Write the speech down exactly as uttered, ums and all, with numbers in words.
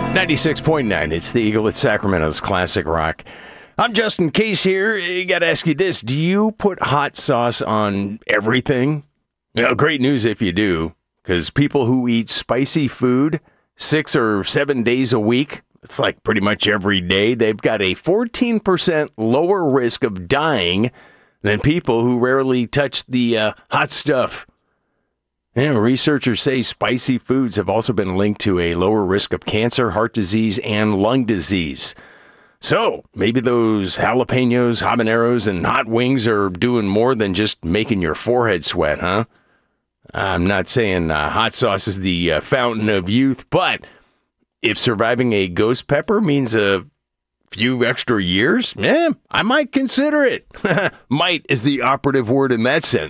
ninety-six point nine, it's the Eagle at Sacramento's Classic Rock. I'm Justin Case here. I got to ask you this. Do you put hot sauce on everything? You know, great news if you do, because people who eat spicy food six or seven days a week, it's like pretty much every day, they've got a fourteen percent lower risk of dying than people who rarely touch the uh, hot stuff. And researchers say spicy foods have also been linked to a lower risk of cancer, heart disease, and lung disease. So maybe those jalapenos, habaneros, and hot wings are doing more than just making your forehead sweat, huh? I'm not saying uh, hot sauce is the uh, fountain of youth, but if surviving a ghost pepper means a few extra years, eh, I might consider it. Might is the operative word in that sentence.